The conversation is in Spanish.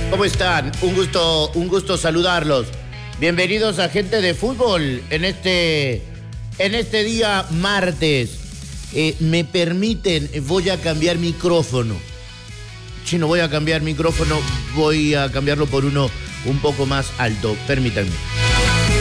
¿Cómo están? Un gusto saludarlos. Bienvenidos a Gente de Fútbol en este día martes. Me permiten, voy a cambiar micrófono. Si no voy a cambiar micrófono, voy a cambiarlo por uno un poco más alto. Permítanme.